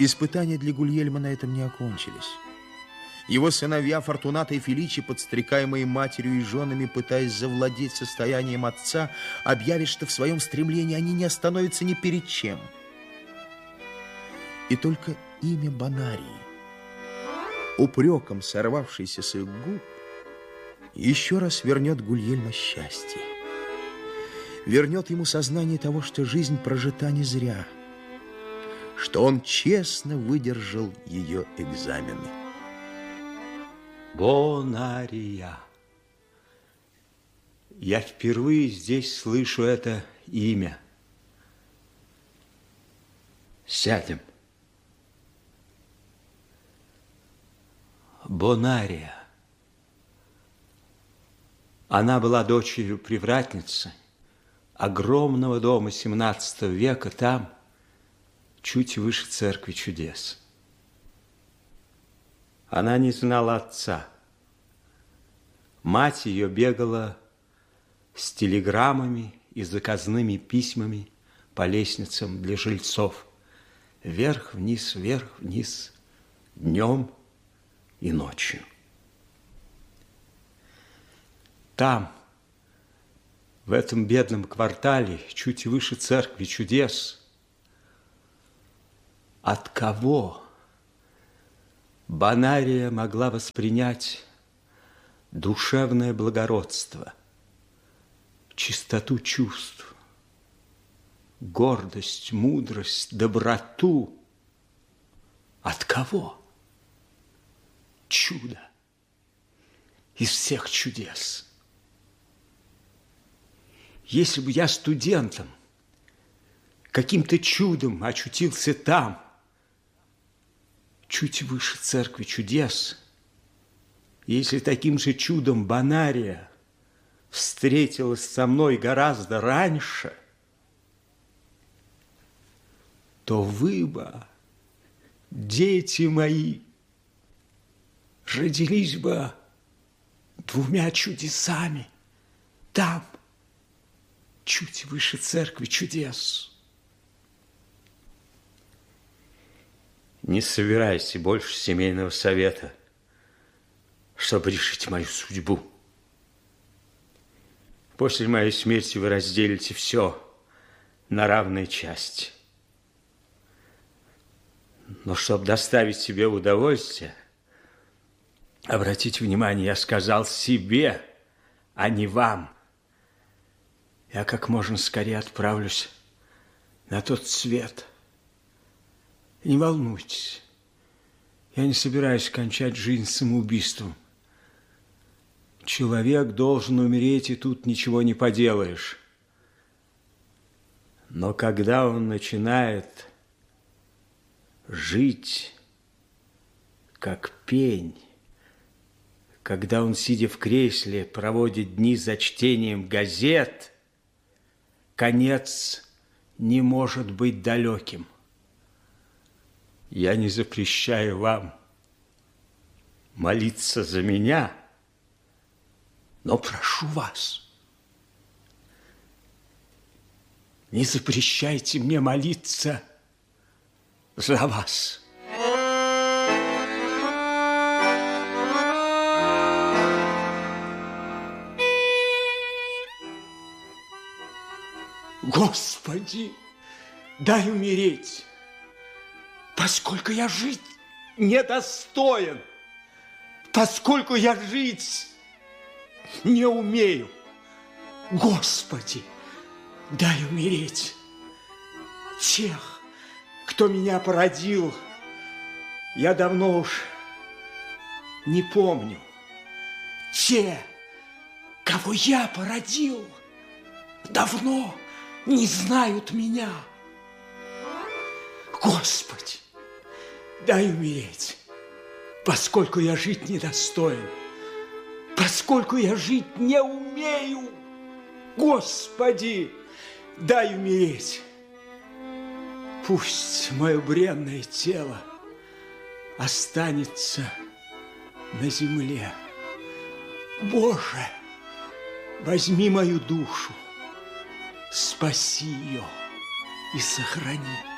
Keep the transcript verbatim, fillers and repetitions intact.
Испытания для Гульельма на этом не окончились. Его сыновья Фортуната и Феличи, подстрекаемые матерью и женами, пытаясь завладеть состоянием отца, объявят, что в своем стремлении они не остановятся ни перед чем. И только имя Бонарии, упреком сорвавшийся с их губ, еще раз вернет Гульельма счастье. Вернет ему сознание того, что жизнь прожита не зря, что он честно выдержал ее экзамены. Бонария. Я впервые здесь слышу это имя. Сядем. Бонария. Она была дочерью привратницы огромного дома семнадцатого века там, чуть выше церкви чудес. Она не знала отца. Мать ее бегала с телеграммами и заказными письмами по лестницам для жильцов. Вверх-вниз, вверх-вниз, днем и ночью. Там, в этом бедном квартале, чуть выше церкви чудес, от кого Бонария могла воспринять душевное благородство, чистоту чувств, гордость, мудрость, доброту? От кого? Чудо из всех чудес. Если бы я студентом каким-то чудом очутился там, чуть выше церкви чудес, если таким же чудом Бонария встретилась со мной гораздо раньше, то вы бы, дети мои, родились бы двумя чудесами там, чуть выше церкви чудес. Не собирайся больше семейного совета, чтобы решить мою судьбу. После моей смерти вы разделите все на равные части. Но чтобы доставить себе удовольствие, обратите внимание, я сказал себе, а не вам. Я как можно скорее отправлюсь на тот свет. Не волнуйтесь, я не собираюсь кончать жизнь самоубийством. Человек должен умереть, и тут ничего не поделаешь. Но когда он начинает жить как пень, когда он, сидя в кресле, проводит дни за чтением газет, конец не может быть далеким. Я не запрещаю вам молиться за меня, но прошу вас, не запрещайте мне молиться за вас. Господи, дай умереть, поскольку я жить недостоин, поскольку я жить не умею. Господи, дай умереть. Тех, кто меня породил, я давно уж не помню. Те, кого я породил, давно не знают меня. Господи, дай умереть, поскольку я жить недостоин, поскольку я жить не умею. Господи, дай умереть. Пусть мое бренное тело останется на земле. Боже, возьми мою душу, спаси ее и сохрани.